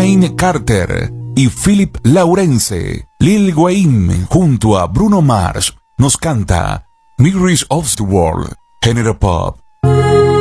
Wayne Carter y Philip Lawrence. Lil Wayne junto a Bruno Mars nos canta Mirrors of the World, género pop.